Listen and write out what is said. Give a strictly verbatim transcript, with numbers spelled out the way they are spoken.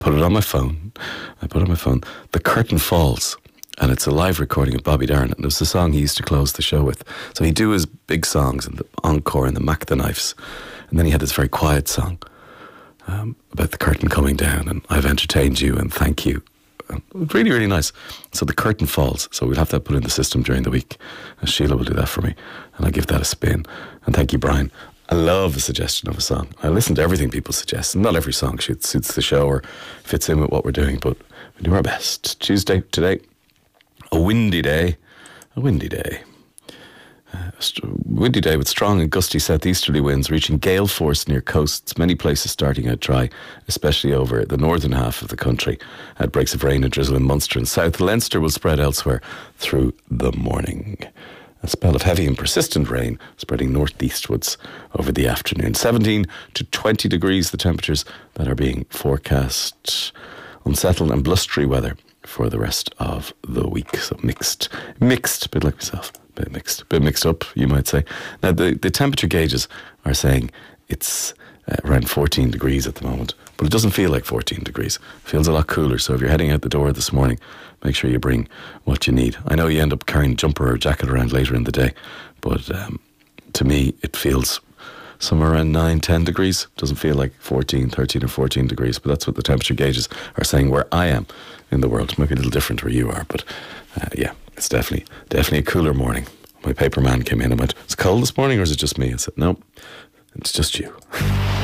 put it on my phone. I put it on my phone. The Curtain Falls. And it's a live recording of Bobby Darin. And it was the song he used to close the show with. So he'd do his big songs and the encore and the Mac the Knives. And then he had this very quiet song um, about the curtain coming down and I've entertained you and thank you. And it was really, really nice. So the Curtain Falls. So we'll have that put in the system during the week. And Sheila will do that for me. And I'll give that a spin. And thank you, Brian. I love a suggestion of a song. I listen to everything people suggest. Not every song suits the show or fits in with what we're doing, but we do our best. Tuesday, today, a windy day. A windy day. Uh, st- windy day with strong and gusty southeasterly winds reaching gale force near coasts, many places starting out dry, especially over the northern half of the country. Outbreaks of rain and drizzle in Munster and South Leinster will spread elsewhere through the morning. A spell of heavy and persistent rain spreading northeastwards over the afternoon. seventeen to twenty degrees, the temperatures that are being forecast. Unsettled and blustery weather for the rest of the week. So mixed, mixed, a bit like myself, a bit mixed, a bit mixed up, you might say. Now, the, the temperature gauges are saying it's uh, around fourteen degrees at the moment, but it doesn't feel like fourteen degrees. It feels a lot cooler. So if you're heading out the door this morning, make sure you bring what you need. I know you end up carrying a jumper or a jacket around later in the day, but um, to me, it feels somewhere around nine, ten degrees. Doesn't feel like fourteen, thirteen or fourteen degrees, but that's what the temperature gauges are saying where I am in the world. It might be a little different where you are, but uh, yeah, it's definitely definitely a cooler morning. My paper man came in and went, "It's cold this morning or is it just me?" I said, "No, it's just you."